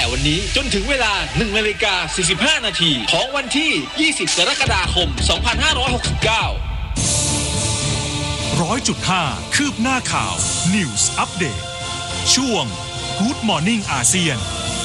วันนี้จนถึงเวลา 1:45 นาทีของวันที่ 20 กรกฎาคม 2569 100.5 คืบหน้าข่าว News Update ช่วง Good Morning อาเซียน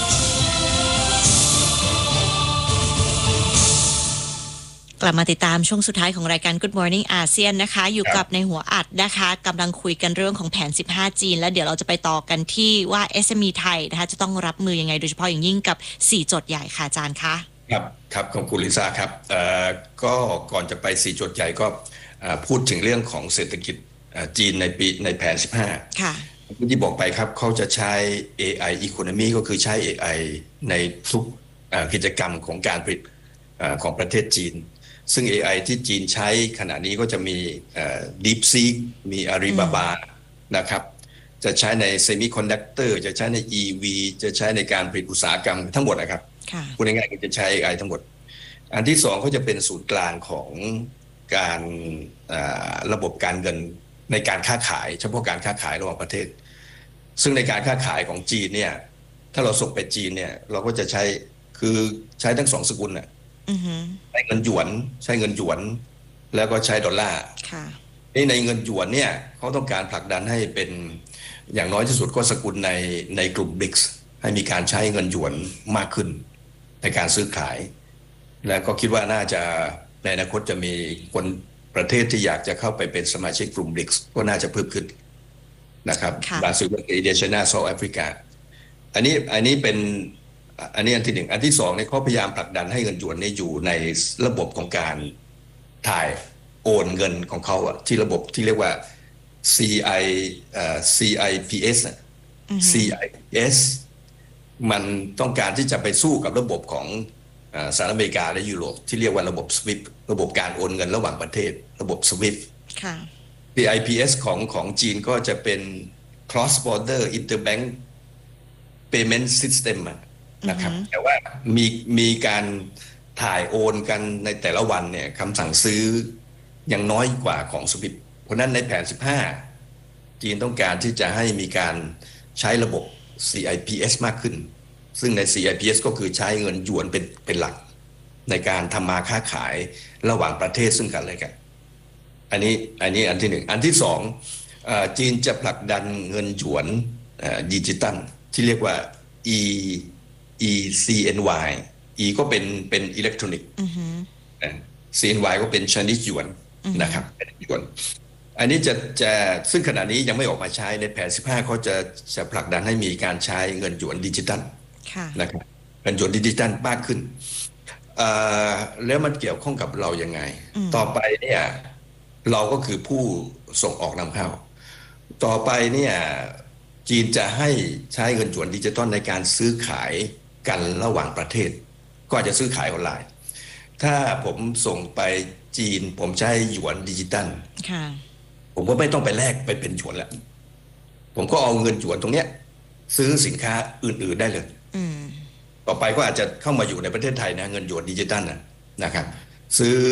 กลับมาติดตามช่วงสุดท้ายของรายการ Good Morning อาเซียนนะคะอยู่กับในหัวอัดนะคะกำลังคุยกันเรื่องของแผน 15 จีนแล้วเดี๋ยวเราจะไปต่อกันที่ว่า SME ไทยนะคะจะต้องรับมือยังไงโดยเฉพาะอย่างยิ่งกับ4โจทย์ใหญ่ค่ะอาจารย์คะครับขอบคุณลิซ่าครับก็ก่อนจะไป4โจทย์ใหญ่ก็พูดถึงเรื่องของเศรษฐกิจจีนในแผน 15ค่ะที่บอกไปครับเขาจะใช้ AI Economy ก็คือใช้ AI ในทุกกิจกรรมของการผลิตของประเทศจีนซึ่ง AI ที่จีนใช้ขณะนี้ก็จะมีDeepSeek มี Alibaba นะครับจะใช้ใน Semiconductor จะใช้ใน EV จะใช้ในการผลิตอุตสาหกรรมทั้งหมดนะครับพูดง่ายๆก็จะใช้ AI ทั้งหมดอันที่2เขาจะเป็นศูนย์กลางของการระบบการเงินในการค้าขายเฉพาะการค้าขายระหว่างประเทศซึ่งในการค้าขายของจีนเนี่ยถ้าเราส่งไปจีนเนี่ยเราก็จะใช้คือใช้ทั้ง2สกุลน่ะใช้เงินหยวนแล้วก็ใช้ดอลลาร์ในเงินหยวนเนี่ยเขาต้องการผลักดันให้เป็นอย่างน้อยที่สุดก็สกุลในกลุ่ม BRICS ให้มีการใช้เงินหยวนมากขึ้นในการซื้อขายและก็คิดว่าน่าจะในอนาคตจะมีคนประเทศที่อยากจะเข้าไปเป็นสมาชิกกลุ่ม BRICS ก็น่าจะเพิ่มขึ้นนะครับบราซิลอินเดียไชน่าเซาท์แอฟริกาอันนี้เป็นอันที่1อันที่2เนี่ยเขาพยายามผลักดันให้เงินหยวนเนี่ยอยู่ในระบบของการถ่ายโอนเงินของเขาอะที่ระบบที่เรียกว่า CIPS CIPS มันต้องการที่จะไปสู้กับระบบของสหรัฐอเมริกาและยุโรปที่เรียกว่าระบบ SWIFT ระบบการโอนเงินระหว่างประเทศระบบ SWIFT CIPS ของจีนก็จะเป็น Cross Border Interbank Payment System นะครับแต่ว่ามีการถ่ายโอนกันในแต่ละวันเนี่ยคำสั่งซื้อยังน้อยกว่าของ SWIFT เพราะนั้นในแผน 15จีนต้องการที่จะให้มีการใช้ระบบ CIPS มากขึ้นซึ่งใน CIPS ก็คือใช้เงินหยวนเป็นหลักในการทำมาค้าขายระหว่างประเทศซึ่งกันและกันอันนี้อันที่1อันที่2จีนจะผลักดันเงินหยวนดิจิตัลที่เรียกว่า ECNY E ก็เป็นอิเล็กทรอนิกส์ CNY ก็เป็น Chinese หยวนนะครับเป็นหยวนอันนี้จะซึ่งขณะนี้ยังไม่ออกมาใช้ในแผน 15เขาจะผลักดันให้มีการใช้เงินหยวนดิจิตัลนะครับเงินหยวนดิจิตัลมากขึ้นแล้วมันเกี่ยวข้องกับเรายังไงต่อไปเนี่ยเราก็คือผู้ส่งออกนำเข้าต่อไปเนี่ยจีนจะให้ใช้เงินหยวนดิจิตอลในการซื้อขายกันระหว่างประเทศก็อาจจะซื้อขายออนไลน์ถ้าผมส่งไปจีนผมใช้หยวนดิจิตอลผมก็ไม่ต้องไปแลกไปเป็นหยวนแล้วผมก็เอาเงินหยวนตรงเนี้ยซื้อสินค้าอื่นๆได้เลยต่อไปก็อาจจะเข้ามาอยู่ในประเทศไทยนะเงินหยวนดิจิตอลนะครับซื้อ